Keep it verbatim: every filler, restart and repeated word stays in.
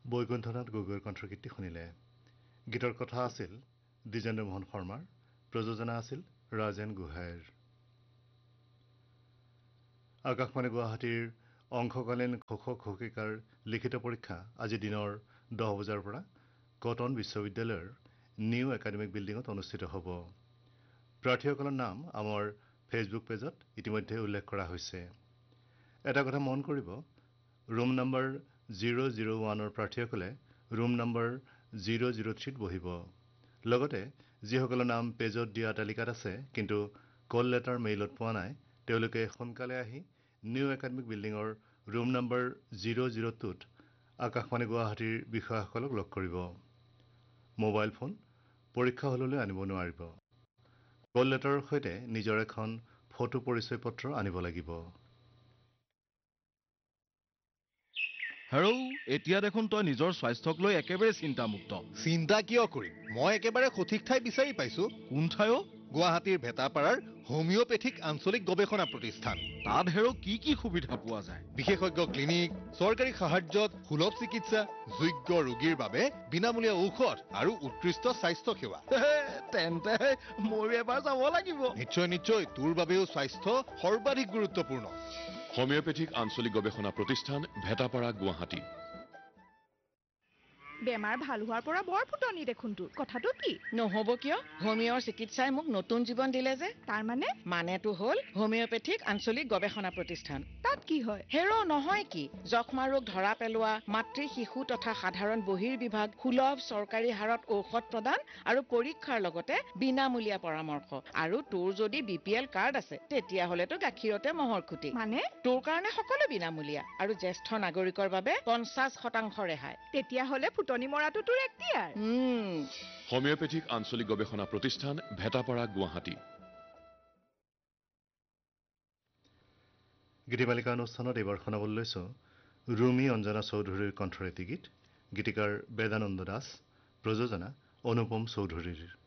বৈকুণ্ঠনাথ গগৈৰ কণ্ঠগীতটি শুনিলে। গীতৰ কথা আছিল দ্বিজেন্দ্ৰ মোহন শৰ্মাৰ, প্ৰযোজনা আছিল ৰাজেন গোহাঁইৰ। আকাশবাণী গুৱাহাটীৰ অংশকালীন ঘোষক ঘোষিকাৰ লিখিত পৰীক্ষা আজি দিনৰ দহ বজাৰ পৰা কটন বিশ্ববিদ্যালয়ৰ নিউ একাডেমিক বিল্ডিঙত অনুষ্ঠিত হ'ব। প্ৰাৰ্থীসকলৰ নাম আমাৰ ফেচবুক পেজত ইতিমধ্যে উল্লেখ কৰা হৈছে। এটা কথা মন কৰিব, ৰুম নম্বৰ জিৰ' জিৰ' ওৱানৰ প্ৰাৰ্থীসকলে ৰুম নম্বৰ জিৰ' জিৰ' থ্ৰীত বহিব। লগতে যিসকলৰ নাম পেজত দিয়া তালিকাত আছে কিন্তু কল লেটাৰ মেইলত পোৱা নাই, তেওঁলোকে সোনকালে আহি নিউ একাডেমিক বিল্ডিঙৰ room number zero' zero' টুত Akashvani গুৱাহাটীৰ বিষয়াসকলক লগ কৰিব। মোবাইল ফোন পৰীক্ষা হললৈ আনিব নোৱাৰিব। কল লেটাৰৰ সৈতে নিজৰ এখন ফটো পৰিচয় পত্ৰ আনিব লাগিব। হেৰৌ, এতিয়া দেখোন তই নিজৰ স্বাস্থ্যক লৈ একেবাৰে চিন্তামুক্ত। চিন্তা কিয় কৰিম? মই একেবাৰে সঠিক ঠাই বিচাৰি পাইছো। কোন ঠাইও? গুৱাহাটীৰ ভেটাপাৰাৰ হোমিঅ'পেথিক আঞ্চলিক গৱেষণা প্ৰতিষ্ঠান। তাত হেৰৌ কি কি সুবিধা পোৱা যায়? বিশেষজ্ঞ ক্লিনিক, চৰকাৰী সাহায্যত সুলভ চিকিৎসা, যোগ্য ৰোগীৰ বাবে বিনামূলীয়া ঔষধ আৰু উৎকৃষ্ট স্বাস্থ্য সেৱা। তেন্তে ময়ো এবাৰ যাব লাগিব। নিশ্চয় নিশ্চয়, তোৰ বাবেও স্বাস্থ্য সৰ্বাধিক গুৰুত্বপূৰ্ণ। হোমিঅ'পেথিক আঞ্চলিক গৱেষণা প্ৰতিষ্ঠান, ভেটাপাৰা, গুৱাহাটী। বেমাৰ ভাল হোৱাৰ পৰা বৰ ফুটনি দেখোন তোৰ। কথাটো কি? নহ'ব কিয়? হোমিঅ'ৰ চিকিৎসাই মোক নতুন জীৱন দিলে যে। তাৰ মানে? মানেটো হ'ল হোমিঅ'পেথিক আঞ্চলিক গৱেষণা প্ৰতিষ্ঠান। তাত কি হয়? হেৰ' নহয় কি, যক্ষ্মা ৰোগ ধৰা পেলোৱা, মাতৃ শিশু তথা সাধাৰণ বহিৰ্বিভাগ, সুলভ চৰকাৰী হাৰত ঔষধ প্ৰদান আৰু পৰীক্ষাৰ লগতে বিনামূলীয়া পৰামৰ্শ। আৰু তোৰ যদি বি পি এল কাৰ্ড আছে তেতিয়াহ'লেতো গাখীৰতে মহৰ খুটি। মানে? তোৰ কাৰণে সকলো বিনামূলীয়া আৰু জ্যেষ্ঠ নাগৰিকৰ বাবে পঞ্চাছ শতাংশ ৰেহাই। তেতিয়াহ'লে ফুটনি মৰাটো তোৰ এক্তিয়াৰ। উম হোমিঅ'পেথিক আঞ্চলিক গৱেষণা প্ৰতিষ্ঠান, ভেটাপাৰা, গুৱাহাটী। গীতিমালিকা অনুষ্ঠানত এইবাৰ শুনাবলৈ লৈছো ৰুমি অঞ্জনা চৌধুৰীৰ কণ্ঠৰ এটি গীত। গীতিকাৰ বেদানন্দ দাস, প্ৰযোজনা অনুপম চৌধুৰীৰ।